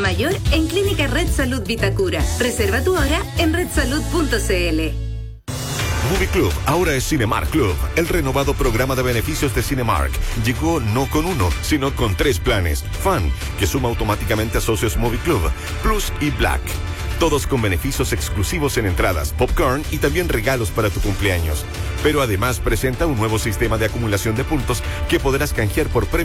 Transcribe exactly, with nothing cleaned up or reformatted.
mayor en Clínica Red Salud Vitacura. Reserva tu hora en red salud punto c l. Movie Club ahora es Cinemark Club. El renovado programa de beneficios de Cinemark llegó no con uno, sino con tres planes. Fan, que suma automáticamente a socios Movie Club, Plus y Black. Todos con beneficios exclusivos en entradas, popcorn y también regalos para tu cumpleaños. Pero además presenta un nuevo sistema de acumulación de puntos que podrás canjear por premios